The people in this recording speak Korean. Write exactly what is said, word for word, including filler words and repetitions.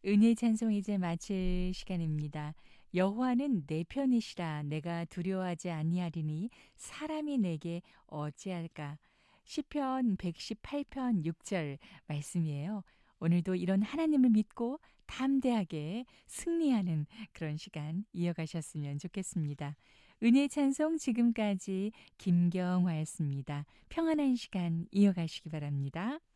은혜의 찬송 이제 마칠 시간입니다. 여호와는 내 편이시라 내가 두려워하지 아니하리니 사람이 내게 어찌할까. 시편 백십팔 편 육 절 말씀이에요. 오늘도 이런 하나님을 믿고 담대하게 승리하는 그런 시간 이어가셨으면 좋겠습니다. 은혜의 찬송 지금까지 김경화였습니다. 평안한 시간 이어가시기 바랍니다.